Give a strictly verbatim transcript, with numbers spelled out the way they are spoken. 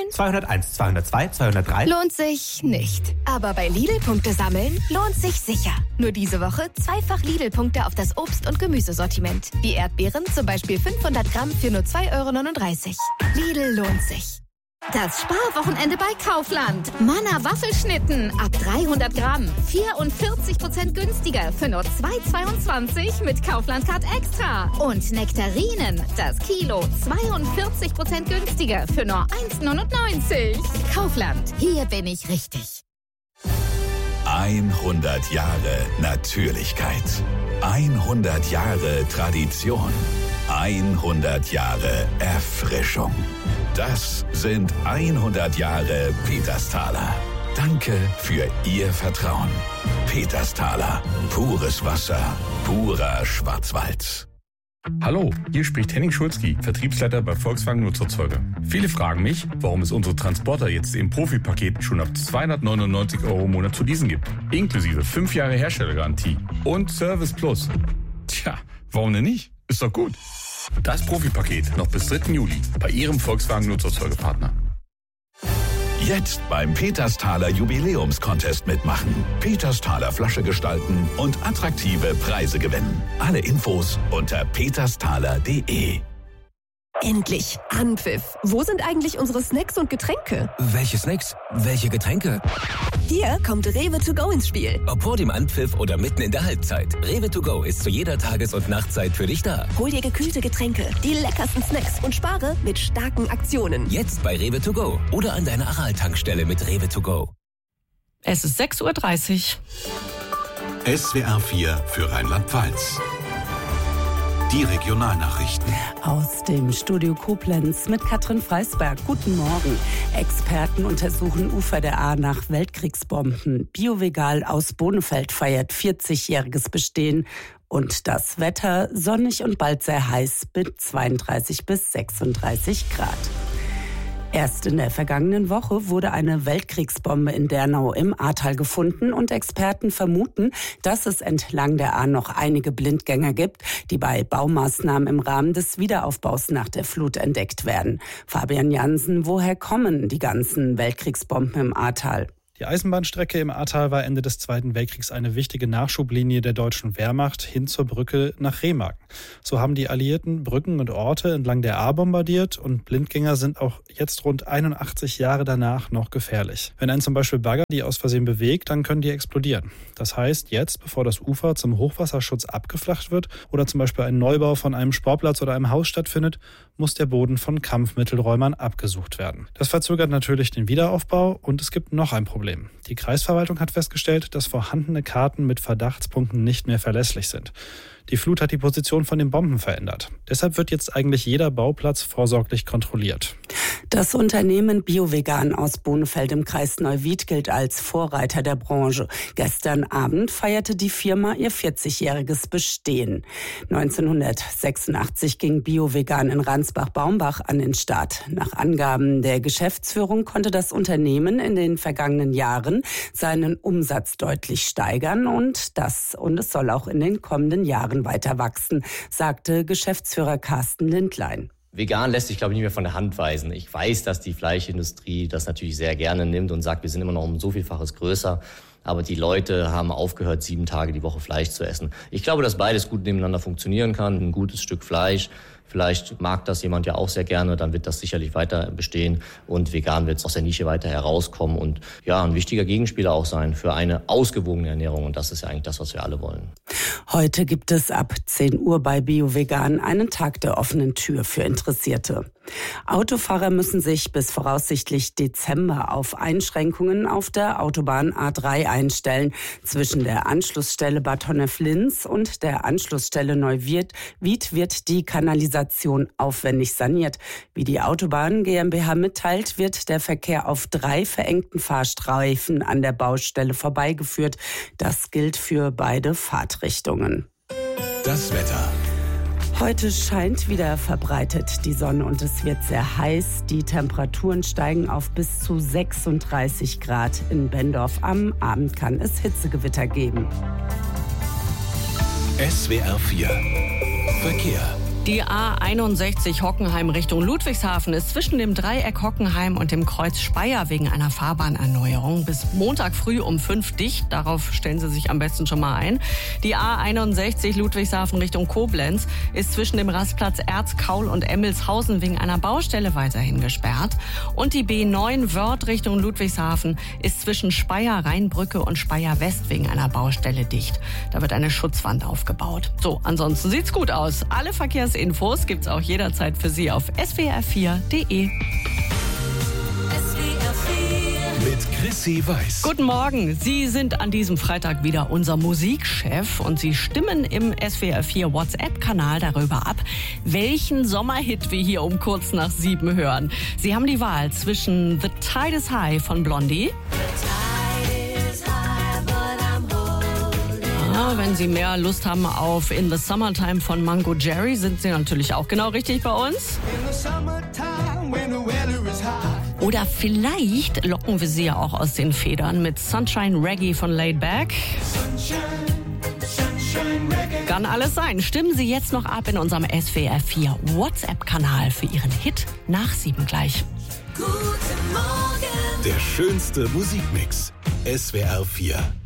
zweihunderteins, zweihundertzwei, zweihundertdrei. Lohnt sich nicht. Aber bei Lidl-Punkte sammeln lohnt sich sicher. Nur diese Woche zweifach Lidl-Punkte auf das Obst- und Gemüsesortiment. Die Erdbeeren zum Beispiel fünfhundert Gramm für nur zwei Euro neununddreißig. Lidl lohnt sich. Das Sparwochenende bei Kaufland. Manna Waffelschnitten ab dreihundert Gramm. vierundvierzig Prozent günstiger für nur zwei Euro zweiundzwanzig mit Kaufland Card Extra. Und Nektarinen, das Kilo zweiundvierzig Prozent günstiger für nur eins Euro neunundneunzig. Kaufland, hier bin ich richtig. hundert Jahre Natürlichkeit. hundert Jahre Tradition. hundert Jahre Erfrischung. Das sind hundert Jahre Petersthaler. Danke für Ihr Vertrauen. Petersthaler. Pures Wasser. Purer Schwarzwald. Hallo, hier spricht Henning Schulzki, Vertriebsleiter bei Volkswagen Nutzerzeuger. Viele fragen mich, warum es unsere Transporter jetzt im Profipaket schon ab zweihundertneunundneunzig Euro im Monat zu leasen gibt. Inklusive fünf Jahre Herstellergarantie und Service Plus. Tja, warum denn nicht? Ist doch gut. Das Profipaket noch bis dritten Juli bei Ihrem Volkswagen Nutzerzeugerpartner. Jetzt beim Petersthaler Jubiläumscontest mitmachen. Petersthaler Flasche gestalten und attraktive Preise gewinnen. Alle Infos unter petersthaler punkt de. Endlich Anpfiff. Wo sind eigentlich unsere Snacks und Getränke? Welche Snacks? Welche Getränke? Hier kommt Rewe to go ins Spiel. Ob vor dem Anpfiff oder mitten in der Halbzeit. Rewe to go ist zu jeder Tages- und Nachtzeit für dich da. Hol dir gekühlte Getränke, die leckersten Snacks und spare mit starken Aktionen. Jetzt bei Rewe to go oder an deiner Aral-Tankstelle mit Rewe to go. Es ist sechs Uhr dreißig. S W R vier für Rheinland-Pfalz. Die Regionalnachrichten. Aus dem Studio Koblenz mit Katrin Freisberg. Guten Morgen. Experten untersuchen Ufer der Ahr nach Weltkriegsbomben. Biovegal aus Bonefeld feiert vierzigjähriges Bestehen. Und das Wetter sonnig und bald sehr heiß mit zweiunddreißig bis sechsunddreißig Grad. Erst in der vergangenen Woche wurde eine Weltkriegsbombe in Dernau im Ahrtal gefunden und Experten vermuten, dass es entlang der Ahr noch einige Blindgänger gibt, die bei Baumaßnahmen im Rahmen des Wiederaufbaus nach der Flut entdeckt werden. Fabian Jansen, woher kommen die ganzen Weltkriegsbomben im Ahrtal? Die Eisenbahnstrecke im Ahrtal war Ende des Zweiten Weltkriegs eine wichtige Nachschublinie der deutschen Wehrmacht hin zur Brücke nach Remagen. So haben die Alliierten Brücken und Orte entlang der Ahr bombardiert und Blindgänger sind auch jetzt rund einundachtzig Jahre danach noch gefährlich. Wenn ein zum Beispiel Bagger die aus Versehen bewegt, dann können die explodieren. Das heißt, jetzt, bevor das Ufer zum Hochwasserschutz abgeflacht wird oder zum Beispiel ein Neubau von einem Sportplatz oder einem Haus stattfindet, muss der Boden von Kampfmittelräumern abgesucht werden. Das verzögert natürlich den Wiederaufbau und es gibt noch ein Problem. Die Kreisverwaltung hat festgestellt, dass vorhandene Karten mit Verdachtspunkten nicht mehr verlässlich sind. Die Flut hat die Position von den Bomben verändert. Deshalb wird jetzt eigentlich jeder Bauplatz vorsorglich kontrolliert. Das Unternehmen Biovegan aus Bonefeld im Kreis Neuwied gilt als Vorreiter der Branche. Gestern Abend feierte die Firma ihr vierzigjähriges Bestehen. neunzehnhundertsechsundachtzig ging Biovegan in Ransbach-Baumbach an den Start. Nach Angaben der Geschäftsführung konnte das Unternehmen in den vergangenen Jahren seinen Umsatz deutlich steigern und das und es soll auch in den kommenden Jahren weiter wachsen, sagte Geschäftsführer Carsten Lindlein. Vegan lässt sich, glaube ich, nicht mehr von der Hand weisen. Ich weiß, dass die Fleischindustrie das natürlich sehr gerne nimmt und sagt, wir sind immer noch um so vielfaches größer. Aber die Leute haben aufgehört, sieben Tage die Woche Fleisch zu essen. Ich glaube, dass beides gut nebeneinander funktionieren kann. Ein gutes Stück Fleisch, vielleicht mag das jemand ja auch sehr gerne, dann wird das sicherlich weiter bestehen. Und vegan wird es aus der Nische weiter herauskommen und ja, ein wichtiger Gegenspieler auch sein für eine ausgewogene Ernährung. Und das ist ja eigentlich das, was wir alle wollen. Heute gibt es ab zehn Uhr bei Biovegan einen Tag der offenen Tür für Interessierte. Autofahrer müssen sich bis voraussichtlich Dezember auf Einschränkungen auf der Autobahn A drei einstellen. Zwischen der Anschlussstelle Bad Honnef-Linz und der Anschlussstelle Neuwied wird die Kanalisation aufwendig saniert. Wie die Autobahn GmbH mitteilt, wird der Verkehr auf drei verengten Fahrstreifen an der Baustelle vorbeigeführt. Das gilt für beide Fahrtrichtungen. Das Wetter. Heute scheint wieder verbreitet die Sonne und es wird sehr heiß. Die Temperaturen steigen auf bis zu sechsunddreißig Grad in Bendorf. Am Abend kann es Hitzegewitter geben. S W R vier Verkehr. Die A einundsechzig Hockenheim Richtung Ludwigshafen ist zwischen dem Dreieck Hockenheim und dem Kreuz Speyer wegen einer Fahrbahnerneuerung bis Montag früh um fünf dicht. Darauf stellen Sie sich am besten schon mal ein. Die A einundsechzig Ludwigshafen Richtung Koblenz ist zwischen dem Rastplatz Erzkaul und Emmelshausen wegen einer Baustelle weiterhin gesperrt. Und die B neun Wörth Richtung Ludwigshafen ist zwischen Speyer Rheinbrücke und Speyer West wegen einer Baustelle dicht. Da wird eine Schutzwand aufgebaut. So, ansonsten sieht's gut aus. Alle Verkehrs Infos gibt's auch jederzeit für Sie auf S W R vier Punkt de. Mit Chrissy Weiß. Guten Morgen. Sie sind an diesem Freitag wieder unser Musikchef und Sie stimmen im S W R vier WhatsApp-Kanal darüber ab, welchen Sommerhit wir hier um kurz nach sieben hören. Sie haben die Wahl zwischen The Tide is High von Blondie. Wenn Sie mehr Lust haben auf In the Summertime von Mango Jerry, sind Sie natürlich auch genau richtig bei uns. Oder vielleicht locken wir Sie ja auch aus den Federn mit Sunshine Reggae von Laid Back. Kann alles sein. Stimmen Sie jetzt noch ab in unserem S W R vier WhatsApp-Kanal für Ihren Hit nach sieben gleich. Der schönste Musikmix. S W R vier.